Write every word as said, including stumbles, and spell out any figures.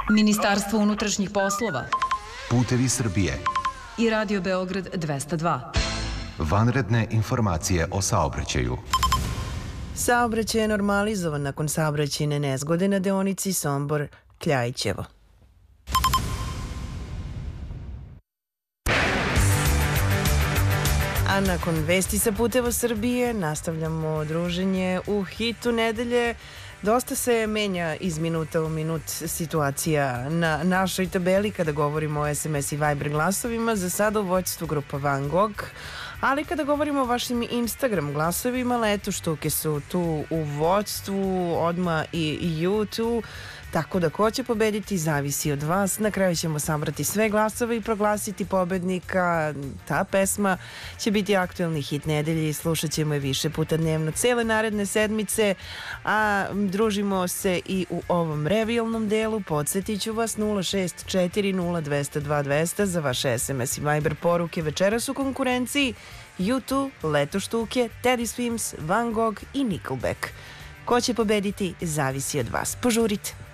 Ministarstvo unutrašnjih poslova, Putevi Srbije i Radio Beograd dvesta dva. Vanredne informacije o saobraćaju. Saobraćaj je normalizovan nakon saobraćajne nezgode na deonici Sombor-Kljajićevo. A nakon vesti sa puteva Srbije nastavljamo druženje u hitu nedelje. Dosta se menja iz minuta u minut situacija na našoj tabeli kada govorimo o es em es i Viber glasovima. Za sada u vođstvu grupa Van Gogh. Ali kada govorimo o vašim Instagram glasovima, Leto štuke su tu u vođstvu, odmah i YouTube. Tako da ko će pobediti zavisi od vas. Na kraju ćemo sabrati sve glasove i proglasiti pobednika. Ta pesma će biti aktuelni hit nedelje i slušat ćemo je više puta dnevno cele naredne sedmice. A družimo se i u ovom revijalnom delu. Podsjetit ću vas nula šest četiri nula dvesta dva dvesta za vaše es em es i Viber poruke. Večeras u konkurenciji YouTube, Leto štuke, Teddy Swims, Van Gogh i Nickelback. Ko će pobediti zavisi od vas. Požurite.